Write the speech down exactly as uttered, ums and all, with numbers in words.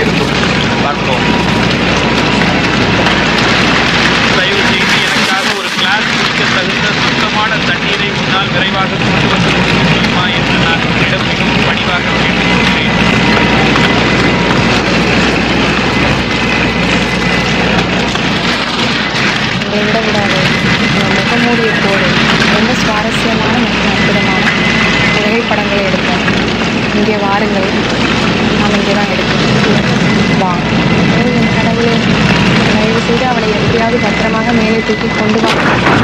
இருக்கும். பார்ப்போம். தயவு செய்து எனக்காக ஒரு கிளாஸ் குடிக்க தகுந்த சுத்தமான தண்ணீரை முன்னால் விரைவாக கொண்டு வந்து கொடுக்க முடியுமா என்று நான் உங்களிடம் மிகவும் பணிவாக கேட்டுக்கொள்கிறேன். இதை விட விடாது. முகமூடிய போடு ரொம்ப சுவாரஸ்யமான மற்றும் அற்புதமான புகைப்படங்களை எடுப்போம். இங்கே வாருங்கள், நாம் இங்கே தான் எடுப்போம். வா. என் கடவுளே, தயவு செய்து அவளை எப்படியாவது பத்திரமாக மேலே தூக்கி கொண்டு